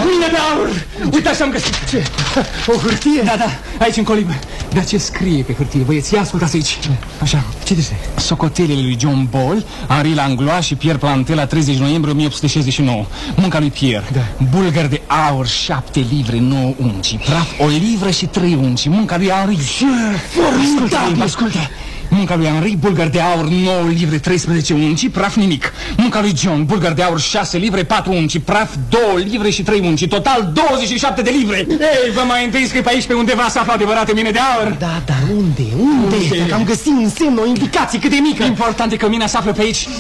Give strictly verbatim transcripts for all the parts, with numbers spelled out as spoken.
Mine de aur! Uite așa am găsit. Ce? O hârtie? Da, da, aici în colibă. Dar ce scrie pe hârtie, băieți? Ia ascultați aici. Așa, citește. Socotelele lui John Ball, Henri Langlois și Pierre Plantela, treizeci noiembrie o mie opt sute șaizeci și nouă. Munca lui Pierre. Da. Bulgăr de aur, șapte livre, nouă unci. Praf, o livră și trei unci. Munca lui Henri. Formidabil! Ascultă! Munca lui Henri, bulgăr de aur, nouă livre, treisprezece unci, praf nimic. Munca lui John, bulgăr de aur, șase livre, patru unci, praf, două livre și trei unci. Total douăzeci și șapte de livre. Ei, vă mai întâi că pe aici pe undeva s-a aflat adevărate mine de aur. Da, dar unde? Unde? unde? Dacă am găsit un semn, o indicație cât de mică. Important e că mina se află pe aici.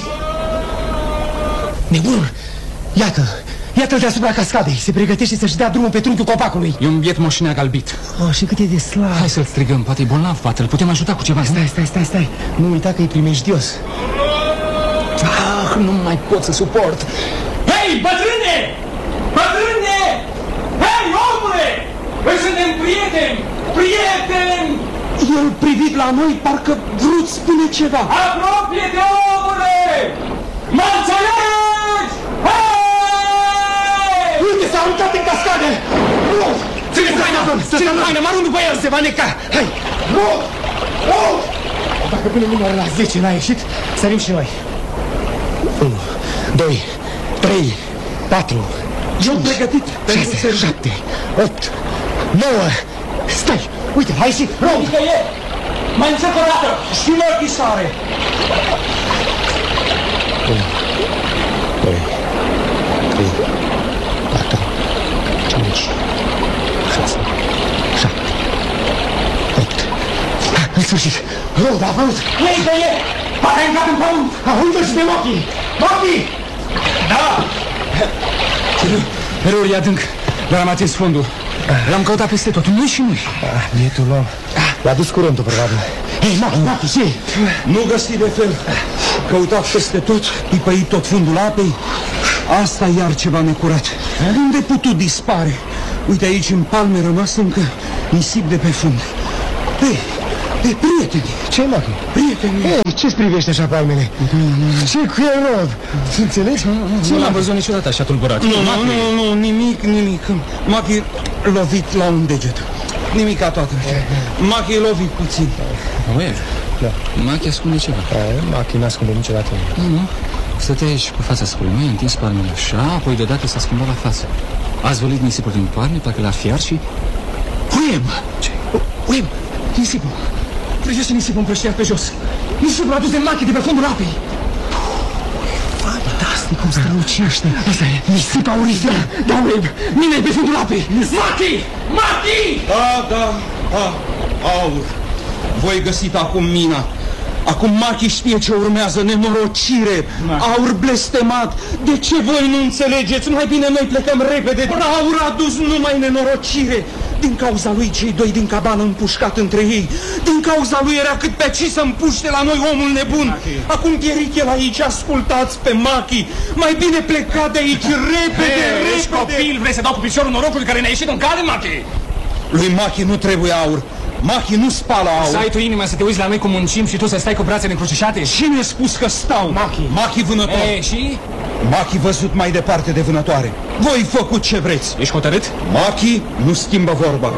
Nebun, iată. Iată-l deasupra cascadei. Se pregătește să-și dea drumul pe trunchiul copacului. E un biet moșneag albit. Oh, și cât e de slab. Hai să-l strigăm, poate e bolnav, poate îl putem ajuta cu ceva. Stai, stai, stai, stai. Nu uita că e primejdios. Ah, nu mai pot să suport. Hei, bătrâne! Bătrâne! Hei, omule! Noi suntem prieteni! Prieteni! El privit la noi, parcă vrut spune ceva. Apropie-te, omule! Mă înțelegi? Hei! Unde s-a aruncat în cascade? Nu! Ține-ți haina! Ține-ți haina, mă arunc după el! Se va neca! Hai! Nu! Nu! Dacă până numără la zece n-a ieșit, sărim și noi. unu, doi, trei, patru, Eu pregătit șase, șapte, opt, nouă. Stai! Uite, a ieșit! Rog! Adică e! Mai încerc o dată! Și mă ghisoare! unu, doi, trei, patru, cinci, șase, șapte, opt. În sfârșit! Rog, a apărut! Ei, că e! Pare în cap în pământ! Auzi-l și pe Mochi! Mochi! Da! Răul e adânc, dar am atins fondul. L-am căutat peste tot, noi și noi. Ah, bietul om. L-a dus curentul, probabil. Ei, Mochi, Mochi, ce? Nu găsi de fel. Căutat peste tot, pipăit tot fundul apei. Asta iar ceva necurat. Unde putut dispare? Uite aici în palme rămas încă nisip de pe fund. Ei, ei, prieteni! Ce, Mochi? Prieteni! Ei, ce-ți privește așa palmele? Ce cu el, Rod? Înțelegi? Nu l-am văzut niciodată așa tulburat. Nu, nu, nu, nu, nimic, nimic. Machi lovit la un deget. Nimica toată. Machi lovit puțin. Oie, Da. Machi ascunde ceva. Mochi n-ascunde niciodată. Nu, nu. Stătea aici cu fața spre noi, întins palmele așa, apoi deodată s-a schimbat la față. A zvălit nisipul din palme, parcă l-a fiart și... Uiem! Ce? Uiem! Nisipul! Privește nisipul împrăștiat pe jos. Nisipul adus de Mochi de pe fundul apei. Fantastic cum strălucește. Asta e. Nisip aurifera. Da, Uiem! Mine pe fundul apei. Machi! Machi! Da, da, da, aur. Voi găsit acum mina. Acum Machi știe ce urmează, nenorocire, aur blestemat. De ce voi nu înțelegeți? Mai bine noi plecăm repede. Aur a dus numai nenorocire. Din cauza lui cei doi din cabană împușcat între ei. Din cauza lui era cât pe ci să împuște la noi omul nebun. Machi. Acum pierit el aici, ascultați pe Machi. Mai bine pleca de aici repede, Hey, ești repede. copil, vrei să dau cu piciorul norocului care ne-a ieșit în cale, Machi? Lui Machi nu trebuie aur. Machi nu spală aur. Să ai tu inima să te uiți la noi cum muncim și tu să stai cu brațele încrucișate? Cine a spus că stau? Machi. Machi vânător. E, și? Machi văzut mai departe de vânătoare. Voi făcut ce vreți. Ești hotărât? Machi nu schimbă vorba.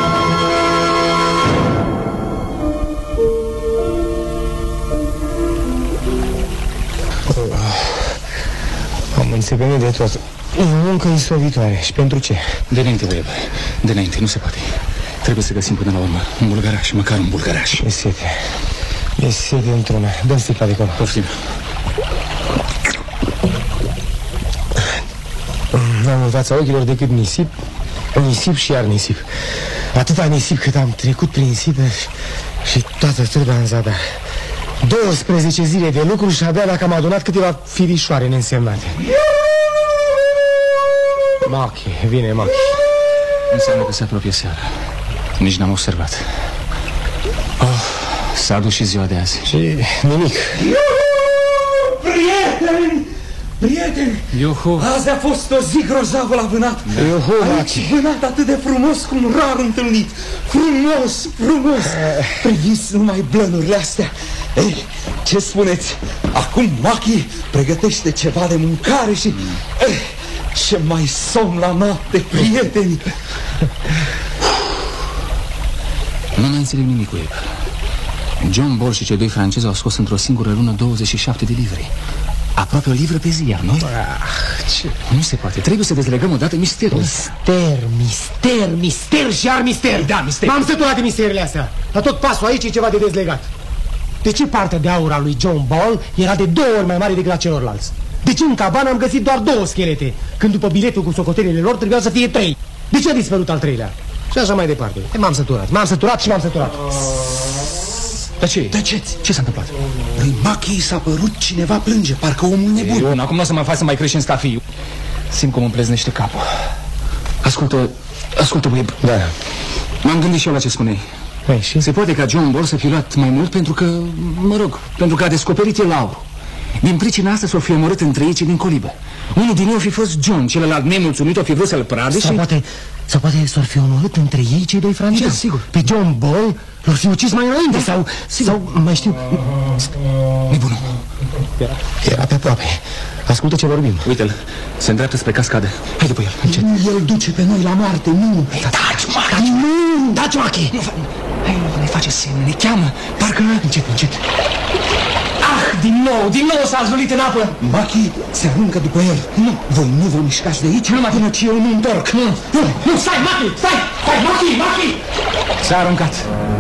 Am înțepenit de tot. E muncă istovitoare. Și pentru ce? De înainte, băiebă. De înainte, nu se poate. Trebuie să găsim până la urmă un bulgăraș, măcar un bulgăraș. E sete. E sete într-una. Dă-mi sticla de acolo. Poftim. N-am în fața ochilor decât nisip, nisip și iar nisip. Atâta nisip cât am trecut prin nisip și toată truba în zadar. douăsprezece zile de lucru și abia dacă am adunat câteva firișoare neînsemnate. Machi, vine Machi. Înseamnă că se apropie seara. Nici n-am observat. Oh, s-a dus și ziua de azi. Și nimic. Prieteni! Prieteni! Iuhu! Azi a fost o zi grozavă la vânat. Iuhu, Aici Machi. vânat atât de frumos cum rar întâlnit. Frumos, frumos. Priviți numai blănurile astea. Ei, ce spuneți? Acum Machi pregătește ceva de mâncare și... Eh, Ce mai somn la noapte, prieteni! Nu mai înțeleg nimic cu el. John Ball și cei doi francezi au scos într-o singură lună douăzeci și șapte de livre. Aproape o livră pe zi, iar noi? Ah, ce... Nu se poate, trebuie să dezlegăm odată misterul. Mister, mister, mister și iar mister. Da, mister. M-am săturat de misterile astea. La tot pasul aici e ceva de dezlegat. De ce partea de aur a lui John Ball era de două ori mai mare decât a celorlalți? De ce în cabană am găsit doar două schelete, când după biletul cu socotelile lor trebuiau să fie trei? De ce a dispărut al treilea? Și așa mai departe. M-am săturat, m-am săturat și m-am săturat. Dar ce? Tăceți! Ce s-a întâmplat? Lui Machi s-a părut cineva plânge, parcă omul nebun. Bun, acum nu o să mă faci să mai crești în stafiu. Simt cum îmi pleznește capul. Ascultă, ascultă, Webb. Da. M-am gândit și eu la ce spuneai. Păi, și? Se poate ca John Ball să fi luat mai mult pentru că, mă rog, pentru că a descoperit el aurul. Din pricina asta s-o fi omorât între ei cei din colibă. Unul din ei o fi fost John, celălalt nemulțumit o fi vrut să-l prade Sau și... poate, sau poate s-or fi omorât între ei cei doi francezi. Da, sigur. Pe John Ball l-or fi ucis mai înainte. Sau, sau, mai știu... Nebunul. Era pe aproape. Ascultă ce vorbim. Uite-l, se îndreaptă spre cascadă. Hai după el, încet. El duce pe noi la moarte, nu! Taci, Machi! Nu, da, Joache! Hai, ne face semne, ne cheamă. Parcă... Încet, încet. Ah, din nou, din nou s-a zvârlit în apă. Machi se aruncă după el. Nu, voi nu vă mișcați de aici numai până ce eu nu întorc. Nu, nu, nu, stai, Machi, stai, stai, Machi, Machi! S-a aruncat.